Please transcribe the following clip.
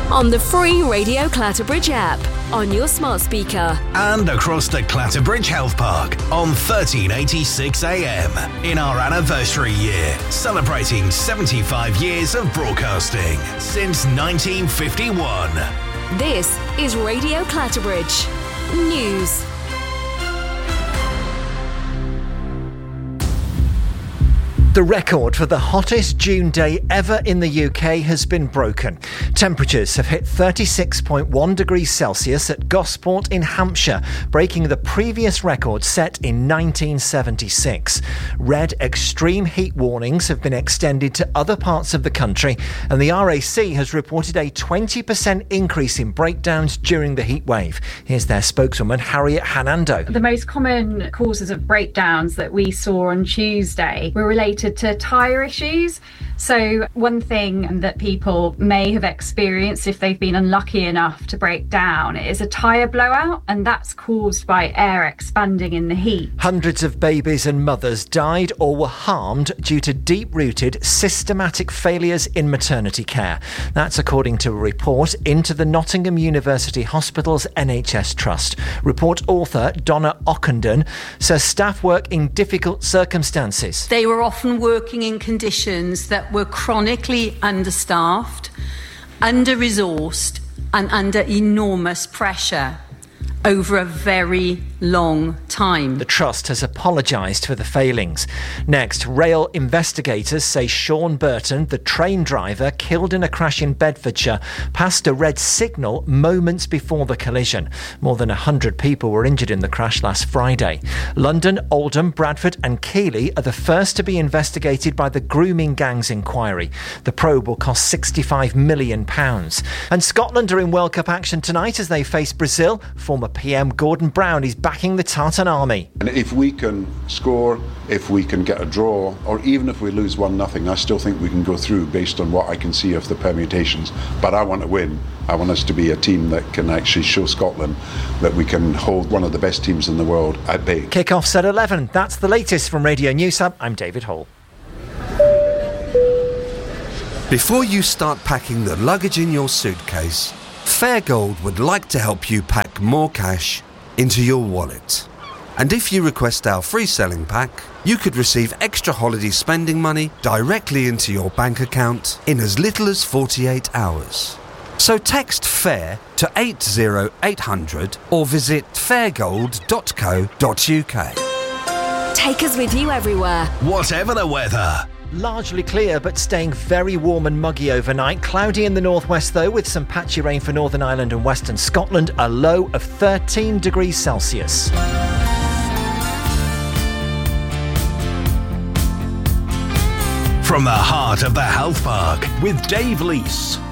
on the free Radio Clatterbridge app, on your smart speaker, and across the Clatterbridge Health Park on 1386 AM in our anniversary year, celebrating 75 years of broadcasting since 1951. This is Radio Clatterbridge News. The record for the hottest June day ever in the UK has been broken. Temperatures have hit 36.1 degrees Celsius at Gosport in Hampshire, breaking the previous record set in 1976. Red extreme heat warnings have been extended to other parts of the country, and the RAC has reported a 20% increase in breakdowns during the heat wave. Here's their spokeswoman, Harriet Hanando. The most common causes of breakdowns that we saw on Tuesday were related to tyre issues. So one thing that people may have experienced if they've been unlucky enough to break down is a tyre blowout, and that's caused by air expanding in the heat. Hundreds of babies and mothers died or were harmed due to deep-rooted systematic failures in maternity care. That's according to a report into the Nottingham University Hospital's NHS Trust. Report author Donna Ockenden says staff work in difficult circumstances. They were often working in conditions that were chronically understaffed, under-resourced and under enormous pressure over a very long time. The Trust has apologised for the failings. Next, rail investigators say Sean Burton, the train driver killed in a crash in Bedfordshire, passed a red signal moments before the collision. More than 100 people were injured in the crash last Friday. London, Oldham, Bradford and Keighley are the first to be investigated by the grooming gangs inquiry. The probe will cost £65 million. And Scotland are in World Cup action tonight as they face Brazil. Former PM Gordon Brown is backing the Tartan Army. And if we can score, if we can get a draw, or even if we lose 1-0, I still think we can go through based on what I can see of the permutations. But I want to win. I want us to be a team that can actually show Scotland that we can hold one of the best teams in the world at bay. Kick-off's at 11. That's the latest from Radio News Hub. I'm David Hall. Before you start packing the luggage in your suitcase, Fairgold would like to help you pack more cash into your wallet. And if you request our free selling pack, you could receive extra holiday spending money directly into your bank account in as little as 48 hours. So text FAIR to 80800 or visit fairgold.co.uk. Take us with you everywhere, whatever the weather. Largely clear, but staying very warm and muggy overnight. Cloudy in the northwest, though, with some patchy rain for Northern Ireland and Western Scotland. A low of 13 degrees Celsius. From the heart of the Health Park with Dave Lease.